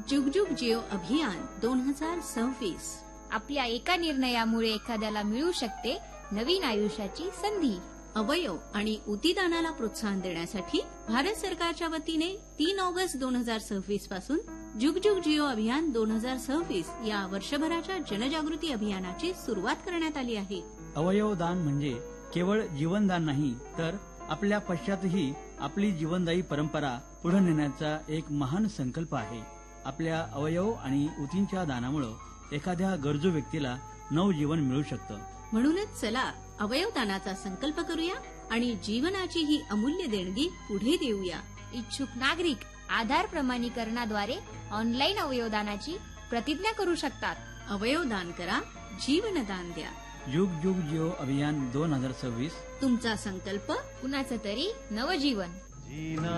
जुग जुग जिओ अभियान 2026। आपल्या एका निर्णयामुळे एखाद्याला मिळू शकते नवीन आयुष्याची संधी। अवयव आणि उतिदानाला प्रोत्साहन देण्यासाठी भारत सरकारच्या वतीने 3 ऑगस्ट 2026 पासून जुग जुग जिओ अभियान 2026 या वर्षभराच्या जनजागृती अभियानाची सुरुवात करण्यात आली आहे। अवयवदान म्हणजे केवळ जीवनदान नाही, तर आपल्या पश्चातही आपली जीवनदायी परंपरा पुढे नेण्याचा एक महान संकल्प आहे। आपल्या अवयव आणि ऊतींच्या दानामुळे एखाद्या गरजू व्यक्तीला नवजीवन मिळू शकतं। म्हणूनच चला अवयवदानाचा संकल्प करूया आणि जीवनाची ही अमूल्य देणगी पुढे देऊया। इच्छुक नागरिक आधार प्रमाणीकरणाद्वारे ऑनलाईन अवयवदानाची प्रतिज्ञा करू शकतात। अवयवदान करा, जीवनदान द्या। जुग जुग जिओ अभियान 2026। तुमचा संकल्प, कुणाचं तरी नवजीवन।